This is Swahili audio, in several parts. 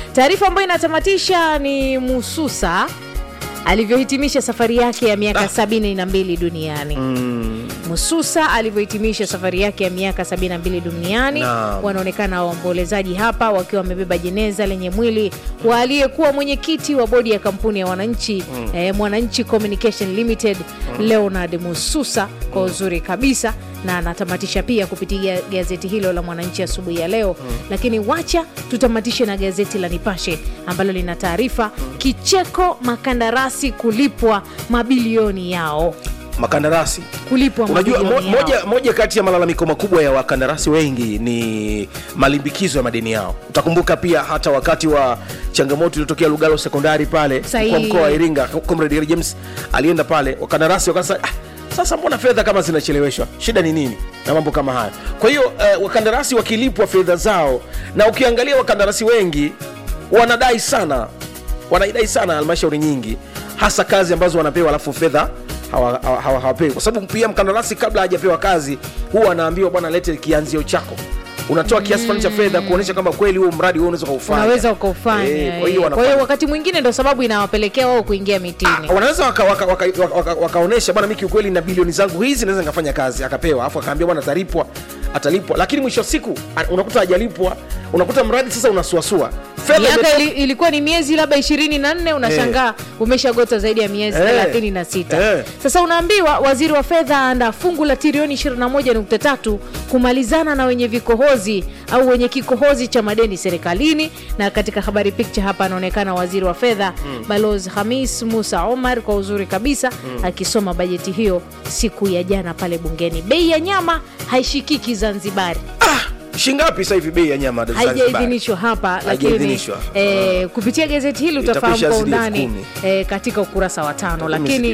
Taarifa ambayo inatamatisha ni Mususa alivyohitimisha safari yake ya miaka 72 duniani. Mususa alivyohitimisha safari yake ya miaka 72 duniani. Wanaonekana waombolezaji hapa wakiwa wamebeba jeneza lenye mwili wa aliyekuwa mwenyekiti wa bodi ya kampuni ya Wananchi Mwananchi Communication Limited, Leonard Mususa, kwa uzuri kabisa, na anatamatisha pia kupitia gazeti hilo la Mwananchi asubuhi ya leo. Lakini wacha tutamatishe na gazeti la Nipashe ambalo lina taarifa kicheko makandarasi kulipwa mabilioni yao. Makandarasi kulipwa mabilioni. Unajua moja kati ya malalamiko makubwa ya wakandarasi wengi ni malimbikizo ya madeni yao. Utakumbuka pia hata wakati wa changamoto iliyotokea Lugalo Sekondari pale kwa mkoa wa Iringa, Comrade James alienda pale, wakandarasi wakasema sasa mbona fedha kama zinacheleweshwa? Shida ni nini? Na mambo kama hayo. Kwa hiyo wakandarasi wakilipwa fedha zao, na ukiangalia wakandarasi wengi wanadai sana halmashauri nyingi, hasa kazi ambazo wanapewa alafu fedha hawapewi. Kwa sababu pia mkandarasi kabla hajapewa kazi huwa anaambiwa bwana, lete kianzio chako. Unatoa kiasi fulani cha fedha kuonesha kama kweli huo mradi wewe unaweza kuufanya. Kwa hiyo wakati mwingine ndio sababu inawapelekea wao kuingia mitini. Wanaweza wakaonesha bwana, mimi kweli na bilioni zangu hizi naweza nikafanya kazi, akapewa afu akaambia bwana atalipwa, lakini mwisho wa siku unakuta hajalipwa, unakuta mradi sasa unasuasua. Miaka ilikuwa ni miezi labda 24, unashangaa umeshagota zaidi ya miezi 36. Sasa unaambiwa waziri wa fedha anda fungu la trilioni 21.3 kumalizana na wenye vikohozi au wenye kikohozi cha madeni serikalini. Na katika habari picture hapa anaonekana waziri wa fedha Balozi Hamis Musa Omar kwa uzuri kabisa akisoma bajeti hiyo siku ya jana pale bungeni. Bei ya nyama haishikiki Zanzibari. Shingapi sasa hivi bei ya nyama Zanzibar? Haijaidhinishwa hapa, lakini kupitia gazeti hili utafahamu kwa undani katika ukurasa wa 5. Lakini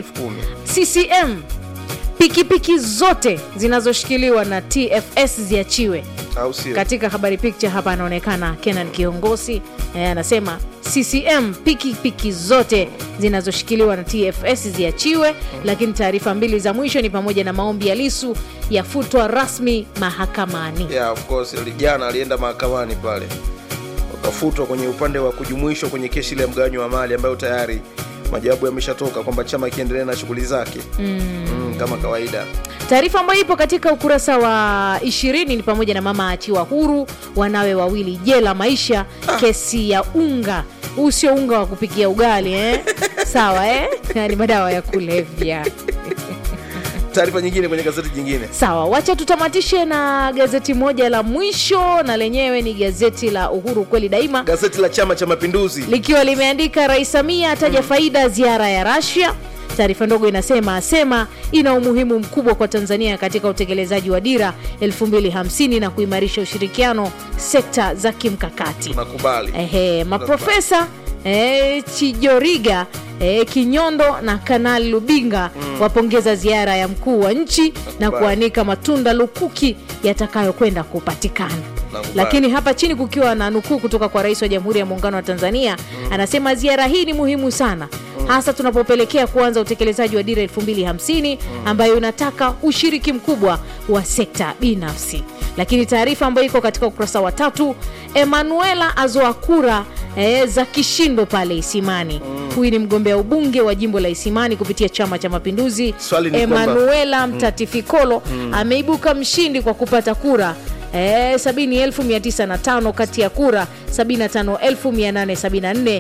CCM pikipiki zote zinazoshikiliwa na TFS ziachiwe. Katika habari picture hapa anaonekana Kenan Kiongozi anasema CCM pikipiki zote zinazoshikiliwa na TFS ziachiwe. Lakini taarifa mbili za mwisho ni pamoja na maombi ya Lissu yafutwa rasmi mahakamani. Of course jana alienda mahakamani pale, wakafutwa kwenye upande wa kujumuishwa kwenye kesi ile ya mgawanyo wa mali ambayo tayari majawabu yameshatoka kwamba chama kiendelee na shughuli zake kama kawaida. Taarifa ambayo ipo katika ukurasa wa 20 ni pamoja na mama achiwa huru, wanawe wawili jela maisha, kesi ya unga usio unga wa kupikia ugali sawa ni madawa ya kulevya. Taarifa nyingine kwenye gazeti jingine. Sawa, wacha tutamatishe na gazeti moja la mwisho, na lenyewe ni gazeti la Uhuru kweli daima, gazeti la Chama cha Mapinduzi, likiwa limeandika Rais Samia ataja faida ziara ya Russia. Taarifa ndogo inasema ina umuhimu mkubwa kwa Tanzania katika utekelezaji wa dira 2050 na kuimarisha ushirikiano sekta za kimkakati. Tunakubali. Maprofesa Chijoriga, Kinyondo na Kanali Lubinga wapongeza ziara ya mkuu wa nchi na kuanika matunda lukuki yatakayokwenda kupatikana. Lakini hapa chini kukiwa na nukuu kutoka kwa Rais wa Jamhuri ya Muungano wa Tanzania, anasema ziara hii ni muhimu sana hasa tunapopelekea kuanza utekelezaji wa dira 2050 ambayo inataka ushiriki mkubwa wa sekta binafsi. Lakini taarifa ambayo iko katika ukurasa wa 3, Emanuela azoa kura za kishindo pale Isimani. Huyu ni mgombea ubunge wa jimbo la Isimani kupitia Chama cha Mapinduzi. Emanuela Mtatifikolo ameibuka mshindi kwa kupata kura 70,905 kati ya kura 75,874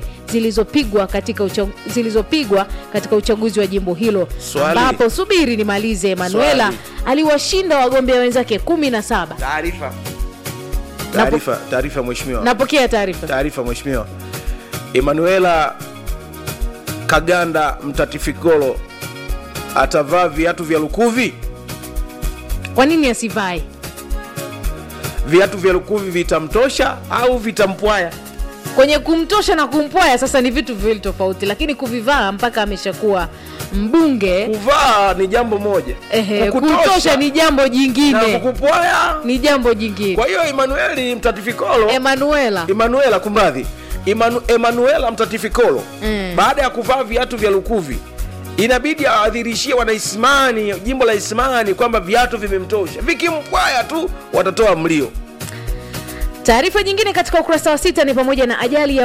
zilizopigwa katika uchaguzi wa jimbo hilo, ambapo subiri nimalize, Emanuela aliwashinda wagombea wenzake 17. Taarifa mheshimiwa. Napokea taarifa. Taarifa mheshimiwa. Emanuela Kaganda Mtatifikolo atavaa viatu vya lukuvi. Kwa nini asivai? Viatu vya lukuvi vitamtosha au vitampwaya? Kwenye kumtosha na kumpwaya sasa ni vitu viwili tofauti, lakini kuvivaa mpaka ameshakuwa mbunge. Kuvaa ni jambo moja. Kutosha ni jambo jingine. Na kupwaya ni jambo jingine. Kwa hiyo Emanuela kumradhi. Emanuela Mtatifikolo baada ya kuvaa viatu vya lukuvi inabidi aadhirishie wanaisimani, jimbo la Isimani, kwamba viatu vimemtosha. Vikimpwaya tu watatoa mlio. Taarifa nyingine katika ukurasa wa 6 ni pamoja na ajali ya